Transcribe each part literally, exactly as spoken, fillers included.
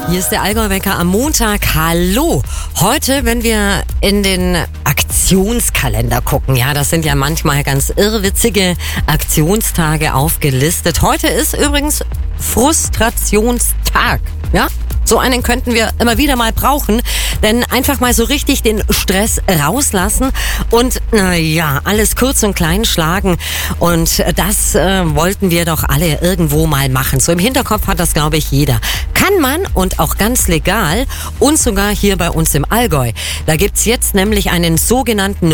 Hier ist der Allgäu-Wecker am Montag. Hallo! Heute, wenn wir in den Aktionskalender gucken, ja, das sind ja manchmal ganz irrwitzige Aktionstage aufgelistet. Heute ist übrigens Frustrationstag, ja? So einen könnten wir immer wieder mal brauchen, denn einfach mal so richtig den Stress rauslassen und naja, alles kurz und klein schlagen, und das äh, wollten wir doch alle irgendwo mal machen. So im Hinterkopf hat das, glaube ich, jeder. Kann man, und auch ganz legal, und sogar hier bei uns im Allgäu. Da gibt's jetzt nämlich einen sogenannten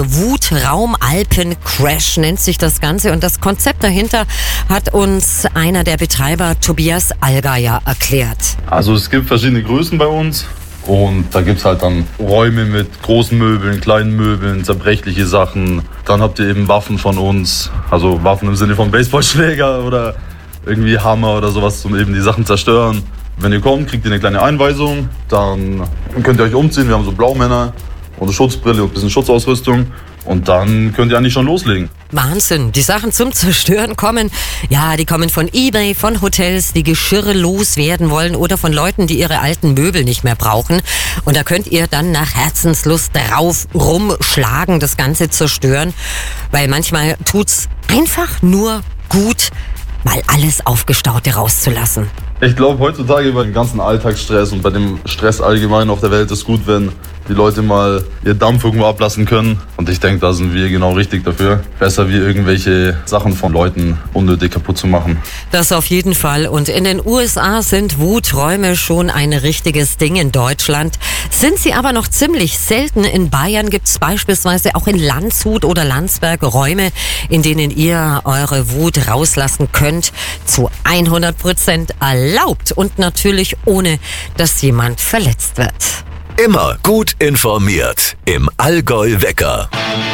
Wutraum-Alpen-Crash, nennt sich das Ganze, und das Konzept dahinter hat uns einer der Betreiber, Tobias Allgeier, erklärt. Also es gibt verschiedene Größen bei uns und da gibt es halt dann Räume mit großen Möbeln, kleinen Möbeln, zerbrechliche Sachen. Dann habt ihr eben Waffen von uns, also Waffen im Sinne von Baseballschläger oder irgendwie Hammer oder sowas, um eben die Sachen zerstören. Wenn ihr kommt, kriegt ihr eine kleine Einweisung, dann könnt ihr euch umziehen. Wir haben so Blaumänner und eine Schutzbrille und ein bisschen Schutzausrüstung. Und dann könnt ihr eigentlich schon loslegen. Wahnsinn, die Sachen zum Zerstören kommen, ja, die kommen von eBay, von Hotels, die Geschirre loswerden wollen oder von Leuten, die ihre alten Möbel nicht mehr brauchen. Und da könnt ihr dann nach Herzenslust drauf rumschlagen, das Ganze zerstören, weil manchmal tut's einfach nur gut, mal alles Aufgestaute rauszulassen. Ich glaube, heutzutage bei dem ganzen Alltagsstress und bei dem Stress allgemein auf der Welt ist gut, wenn die Leute mal ihr Dampf irgendwo ablassen können. Und ich denke, da sind wir genau richtig dafür. Besser wie irgendwelche Sachen von Leuten unnötig kaputt zu machen. Das auf jeden Fall. Und in den U S A sind Wuträume schon ein richtiges Ding. In Deutschland sind sie aber noch ziemlich selten. In Bayern gibt es beispielsweise auch in Landshut oder Landsberg Räume, in denen ihr eure Wut rauslassen könnt. Zu hundert Prozent erlaubt und natürlich ohne, dass jemand verletzt wird. Immer gut informiert im Allgäu-Wecker.